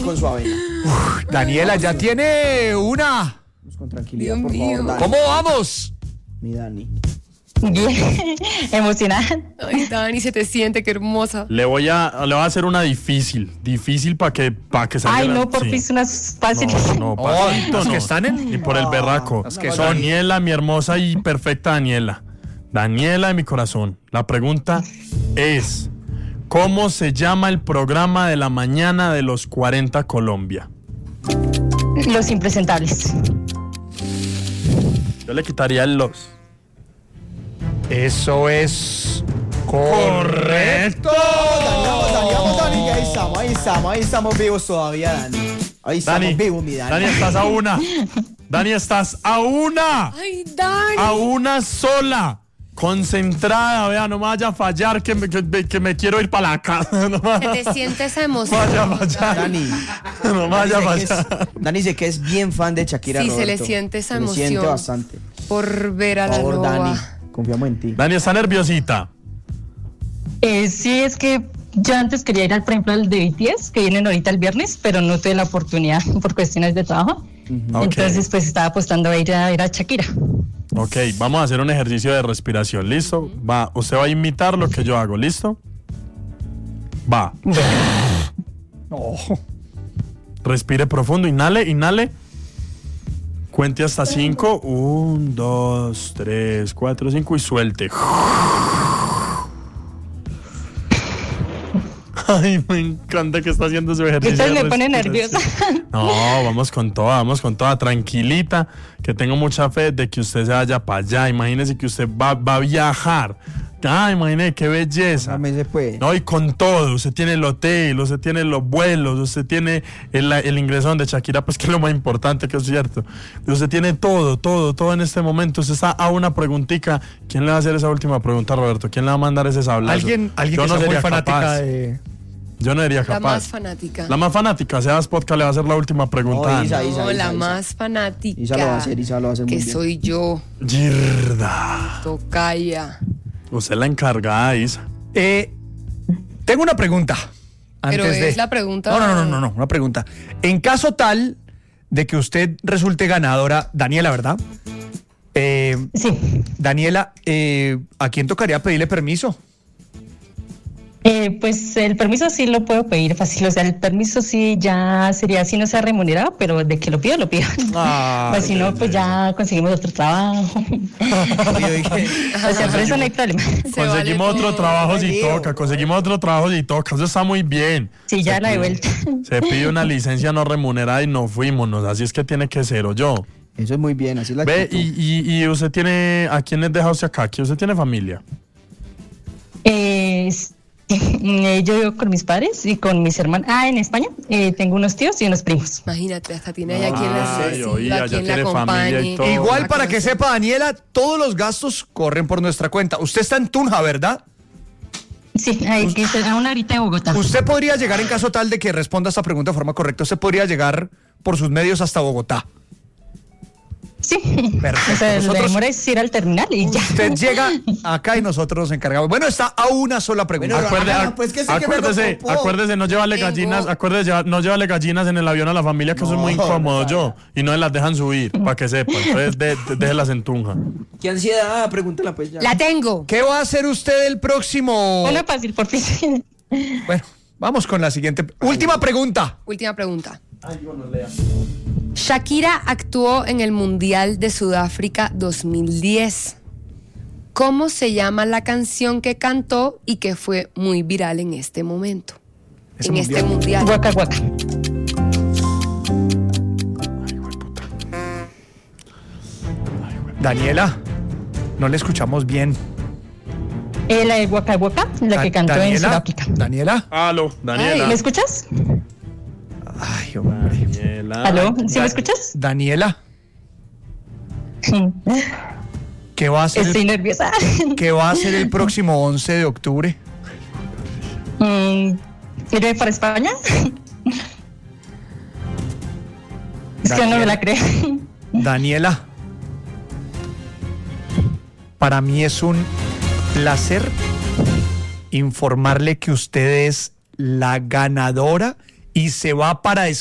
con su avena. Daniela ya tiene una. Vamos con tranquilidad, Dios por mío. favor, Dani. ¿Cómo vamos? Mi Dani. Bien, emocionada. Ay, Dani, se te siente, qué hermosa. Le voy a hacer una difícil para que salga. Ay, no, sí. por fin unas fáciles. No, Oh, pasito, las no. que están en- Ni por el berraco. las que son. Daniela, mi hermosa y perfecta Daniela. Daniela de mi corazón. La pregunta es: ¿cómo se llama el programa de la mañana de los 40 Colombia? Los impresentables. Yo le quitaría el los. Eso es correcto. Vamos, Dani, que ahí estamos vivos todavía, Dani. Ahí estamos Dani, vivos, mi Dani. Dani, estás a una. Dani, estás a una. Ay, Dani. A una sola. Concentrada, vea, no me vaya a fallar que me quiero ir para la casa. No me Se vaya, te siente esa vaya emoción. a fallar. Dani. No me vaya a Dani dice que fallar. Dani dice que es bien fan de Shakira. Sí, se le Roberto. siente esa Se le emoción. siente bastante. Por ver a Por la favor, loba. Dani, confiamos en ti. Dani está nerviosita. Sí, es que yo antes quería ir, por ejemplo, al de BTS, que vienen ahorita el viernes, pero no tuve la oportunidad por cuestiones de trabajo. Ok. Entonces, pues estaba apostando a ir a Shakira. Ok, vamos a hacer un ejercicio de respiración, ¿listo? Va, usted va a imitar lo que yo hago, ¿listo? Va. No. Respire profundo, inhale. Cuente hasta 5. 1, 2, 3, 4, 5 y suelte. Ay, me encanta que está haciendo su ejercicio. Entonces de me pone respiración. nerviosa. No, vamos con toda, tranquilita, que tengo mucha fe de que usted se vaya para allá. Imagínese que usted va a viajar. Ay, imagínese qué belleza. Dame ese, pues. No, y con todo, usted tiene el hotel, usted tiene los vuelos, usted tiene el ingresón de Shakira, pues que es lo más importante, que es cierto. Usted tiene todo en este momento. Usted está a una preguntica. ¿Quién le va a hacer esa última pregunta, Roberto? ¿Quién le va a mandar ese sablazo? Alguien Yo que no sea muy sería fanática capaz. Yo no sería La capaz. más fanática. La más fanática, Sebas Podcast le va a hacer la última pregunta. No, Isa. No, la más fanática. Isa lo va a hacer muy que bien. soy yo, Girda. tocaya. Usted es la encargada, Isa. Tengo una pregunta. Pero Antes es la pregunta. No, una pregunta. En caso tal de que usted resulte ganadora, Daniela, ¿verdad? Sí. Daniela, ¿a quién tocaría pedirle permiso? Pues el permiso sí lo puedo pedir fácil, o sea, el permiso sí ya sería, si no sea remunerado, pero de que lo pido, lo pido. Pues si no, pues ya conseguimos otro trabajo. O sea, por eso no hay problema. Conseguimos vale otro todo. trabajo si toca, eso está muy bien. Sí, ya la de vuelta. Se pide una licencia no remunerada y nos fuimos, así es que tiene que ser, o yo. Eso es muy bien, así es la Ve, actitud. y usted tiene, ¿a quiénes deja usted acá? ¿Que usted tiene familia? Yo vivo con mis padres y con mis hermanos. En España tengo unos tíos y unos primos. Imagínate, hasta tiene allá quien la Ay, oiga, ya quien la tiene familia y acompañe. todo. Igual para que sepa, Daniela, todos los gastos corren por nuestra cuenta. Usted está en Tunja, ¿verdad? Sí, hay que ser a una horita de Bogotá. Usted podría llegar, en caso tal de que responda esta pregunta de forma correcta, usted podría llegar por sus medios hasta Bogotá. Sí. Perfecto. O sea, la Nosotros- demora es ir al terminal y ya. Usted llega acá y nosotros nos encargamos. Bueno, está a una sola pregunta. Bueno, Acuérdese, pues que sé que me acuérdese, preocupó. acuérdese, no llevarle Tengo- gallinas, no llevarle gallinas en el avión a la familia, que eso es muy No, incómodo, no, yo. Y no se las dejan subir, para que sepan. Entonces, déjelas en Tunja. ¿Qué ansiedad? Pregúntela pues ya. La tengo. ¿Qué va a hacer usted el próximo? Una fácil, por fin. Bueno, vamos con la siguiente. Última pregunta. Última pregunta. Shakira actuó en el Mundial de Sudáfrica 2010. ¿Cómo se llama la canción que cantó y que fue muy viral en este momento? Ese en este mundial. Guaca, guaca. Daniela, no le escuchamos bien. La de Guaca, guaca, la que cantó en Sudáfrica. Daniela. Aló, Daniela. ¿Me escuchas? Ay, hombre. Daniela. ¿Aló? ¿Sí me escuchas? Daniela, ¿qué va a hacer, Estoy nerviosa. ¿qué va a hacer el próximo 11 de octubre? ¿Iré para España? Es que no me la creo. Daniela, para mí es un placer informarle que usted es la ganadora y se va para